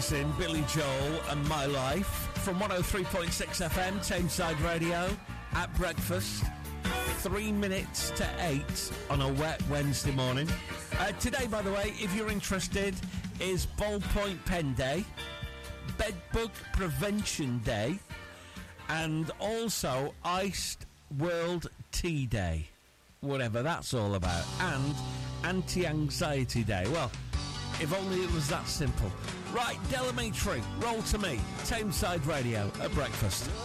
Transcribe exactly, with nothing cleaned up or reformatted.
Amazing Billy Joel and My Life from one oh three point six F M, Tameside Radio, at breakfast. Three minutes to eight on a wet Wednesday morning. Uh, today, by the way, if you're interested, is Ballpoint Pen Day, Bedbug Prevention Day, and also Iced World Tea Day. Whatever that's all about. And Anti-Anxiety Day. Well, if only it was that simple. Right, Delamitri, roll to me. Tameside Radio at breakfast.